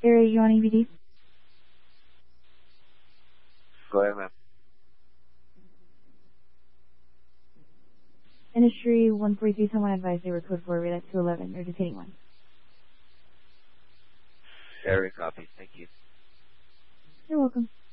Area you on EVD? Go ahead, ma'am. Industry 143, someone advised they were code 4, relay 211. They're detaining one. Area copy. Thank you. You're welcome.